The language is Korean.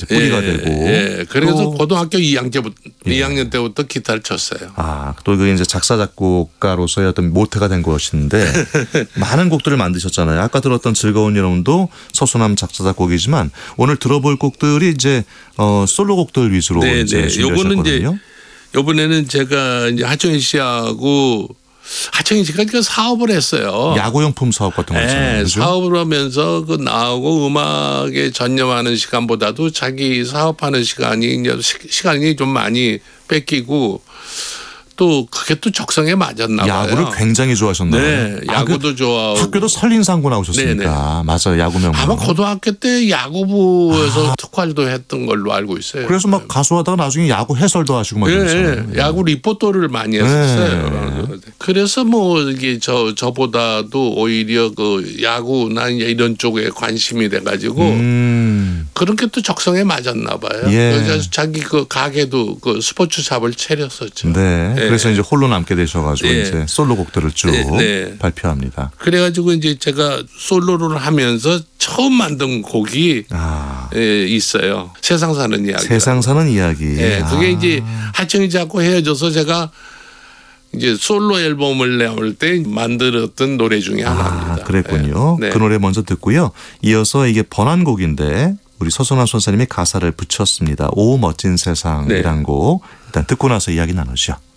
뿌리가 되고. 예. 그래서 고등학교 2학년 때부터 기타를 쳤어요. 또 이게 이제 작사 작곡가로서의 어떤 모태가 된 것인데 많은 곡들을 만드셨잖아요. 아까 들었던 즐거운 여러분도 서수남 작사 작곡이지만 오늘 들어볼 곡들이 이제 솔로곡들 위주로 이제 준비하셨거든요. 요번에는 제가 이제 하청인 씨하고 하청인 씨가 그 사업을 했어요. 야구용품 사업 같은 거 있잖아요. 네, 그렇죠? 사업을 하면서 그 나오고 음악에 전념하는 시간보다도 자기 사업하는 시간이 좀 많이 뺏기고 또 그게 또 적성에 맞았나 봐요. 야구를 굉장히 좋아하셨나요? 네, 야구도 좋아하고. 학교도 설린상고 나오셨으니까. 네네. 맞아요. 야구명. 아마 고등학교 때 야구부에서 특활도 했던 걸로 알고 있어요. 그래서 막 가수하다가 나중에 야구 해설도 하시고 막 그랬어요. 야구 리포터를 많이 했었어요. 그래서 뭐 이게 저보다도 오히려 그 야구나 이런 쪽에 관심이 돼가지고 그런 게 또 적성에 맞았나 봐요. 그래서 자기 그 가게도 그 스포츠샵을 차렸었죠. 네. 그래서 이제 홀로 남게 되셔가지고 이제 솔로곡들을 쭉 발표합니다. 그래가지고 이제 제가 솔로를 하면서 처음 만든 곡이 있어요. 세상 사는 이야기. 세상 사는 이야기. 네, 그게 이제 하청이 자꾸 헤어져서 제가 이제 솔로 앨범을 내올 때 만들었던 노래 중에 하나입니다. 그랬군요. 그 노래 먼저 듣고요. 이어서 이게 번안곡인데 우리 서수남 선생님이 가사를 붙였습니다. 오 멋진 세상이란 곡 일단 듣고 나서 이야기 나누죠.